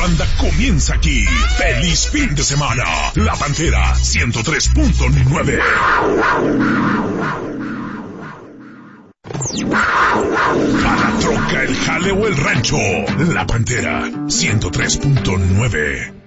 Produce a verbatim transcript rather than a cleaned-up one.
banda comienza aquí. ¡Feliz fin de semana! La Pantera ciento tres punto nueve. Para la troca, el jale o el rancho. La Pantera ciento tres punto nueve.